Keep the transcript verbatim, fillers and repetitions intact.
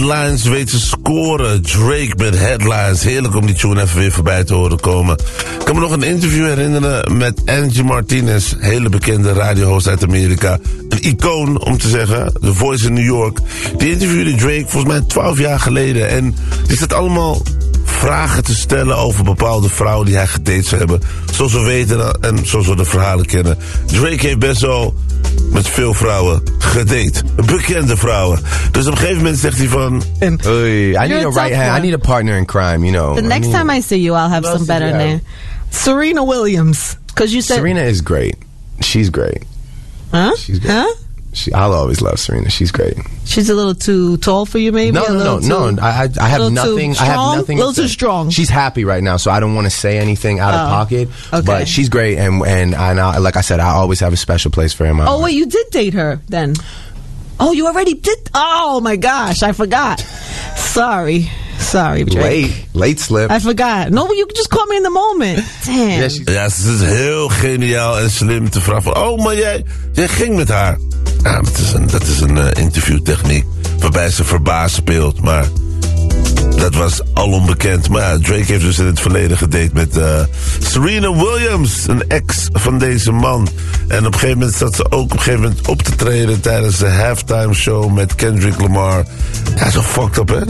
Headlines weet te scoren. Drake met Headlines. Heerlijk om die tune even weer voorbij te horen komen. Ik kan me nog een interview herinneren met Angie Martinez. Hele bekende radiohost uit Amerika. Een icoon, om te zeggen. The Voice in New York. Die interviewde Drake volgens mij twaalf jaar geleden. En die staat allemaal vragen te stellen over bepaalde vrouwen die hij gedate zou hebben. Zoals we weten en zoals we de verhalen kennen. Drake heeft best wel met veel vrouwen gedate. Bekende vrouwen. Dus op een gegeven moment zegt hij van... Oei, I need a right hand. I need a partner in crime, you know. The next I time I see you, I'll have some better yeah. name. Serena Williams. Because you said... Serena is great. She's great. Huh? She's great. Huh? She, I'll always love Serena. She's great. She's a little too tall for you, maybe? No, a no, no, too, no. I, I, I have nothing. I have nothing. A little too strong. She's happy right now, so I don't want to say anything out oh, of pocket. Okay. But she's great, and and I, and I, like I said, I always have a special place for her in my Oh, heart. wait, you did date her then? Oh, you already did? Oh my gosh, I forgot. Sorry. Sorry, Drake. Late, late slip. I forgot. No, you just caught me in the moment. Damn. Yeah, she's- Ja, ze is heel geniaal en slim te vragen van... Oh, maar jij, jij ging met haar. Ja, dat is een, dat is een uh, interviewtechniek waarbij ze verbaasd speelt. Maar dat was al onbekend. Maar ja, Drake heeft dus in het verleden gedate met uh, Serena Williams. Een ex van deze man. En op een gegeven moment zat ze ook op een gegeven moment op te treden tijdens de halftime show met Kendrick Lamar. Ja, zo fucked up, hè?